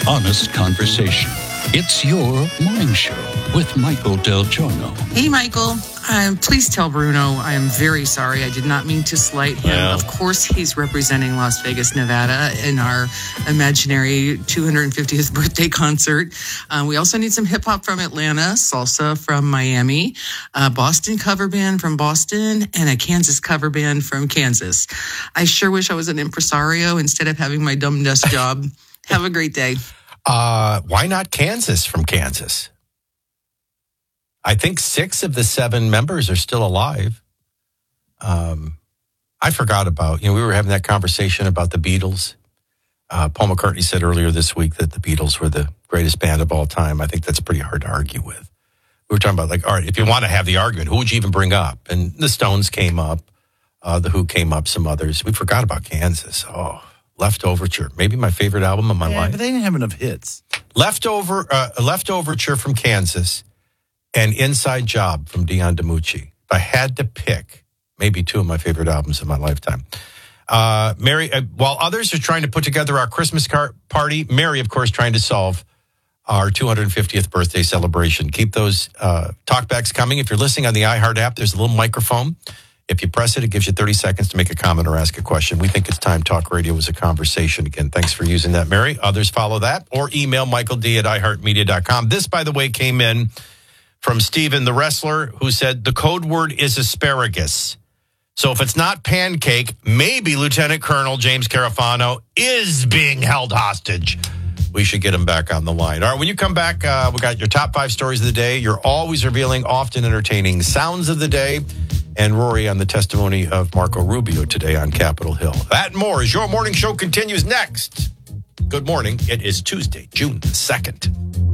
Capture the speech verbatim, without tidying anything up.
honest conversation. It's your morning show with Michael Del Giorno. Hey, Michael. Um, please tell Bruno I am very sorry. I did not mean to slight him. Well. Of course, he's representing Las Vegas, Nevada in our imaginary two hundred fiftieth birthday concert. Uh, we also need some hip hop from Atlanta, salsa from Miami, a Boston cover band from Boston, and a Kansas cover band from Kansas. I sure wish I was an impresario instead of having my dumb desk job. Have a great day. Uh, why not Kansas from Kansas? I think six of the seven members are still alive. Um, I forgot about, you know, we were having that conversation about the Beatles. Uh, Paul McCartney said earlier this week that the Beatles were the greatest band of all time. I think that's pretty hard to argue with. We were talking about, like, all right, if you want to have the argument, who would you even bring up? And the Stones came up, uh, the Who came up, some others. We forgot about Kansas. Oh, Leftoverture, maybe my favorite album of my yeah, life. but they didn't have enough hits. Leftover, uh, Leftoverture from Kansas. And Inside Job from Dion DiMucci. If I had to pick, maybe two of my favorite albums of my lifetime. Uh, Mary, uh, while others are trying to put together our Christmas car- party, Mary, of course, trying to solve our two hundred fiftieth birthday celebration. Keep those uh, talkbacks coming. If you're listening on the iHeart app, there's a little microphone. If you press it, it gives you thirty seconds to make a comment or ask a question. We think it's time talk radio was a conversation. Again, thanks for using that, Mary. Others follow that or email Michael D at i heart media dot com. This, by the way, came in from Steven, the wrestler, who said the code word is asparagus. So if it's not pancake, maybe Lieutenant Colonel James Carafano is being held hostage. We should get him back on the line. All right, when you come back, uh, we got your top five stories of the day. You're always revealing, often entertaining sounds of the day. And Rory on the testimony of Marco Rubio today on Capitol Hill. That and more as your morning show continues next. Good morning. It is Tuesday, June the second.